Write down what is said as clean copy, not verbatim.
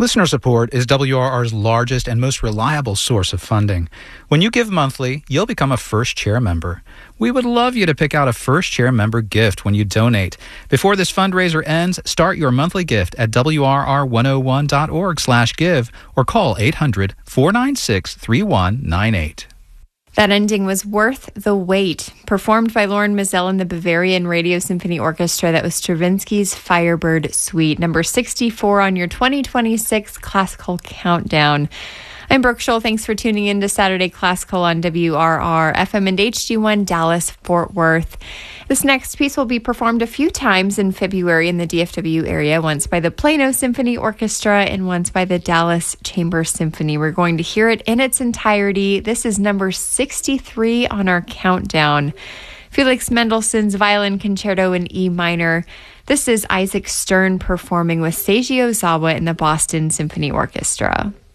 Listener support is WRR's largest and most reliable source of funding. When you give monthly, you'll become a First Chair member. We would love you to pick out a First Chair member gift when you donate. Before this fundraiser ends, start your monthly gift at WRR101.org/give or call 800-496-3198. That ending was Worth the Wait, performed by Lauren Mazel and the Bavarian Radio Symphony Orchestra. That was Stravinsky's Firebird Suite, number 64 on your 2026 Classical Countdown. I'm Brooke Scholl. Thanks for tuning in to Saturday Classical on WRR FM and HD1 Dallas Fort Worth. This next piece will be performed a few times in February in the DFW area, once by the Plano Symphony Orchestra and once by the Dallas Chamber Symphony. We're going to hear it in its entirety. This is number 63 on our countdown. Felix Mendelssohn's Violin Concerto in E minor. This is Isaac Stern performing with Seiji Ozawa and the Boston Symphony Orchestra.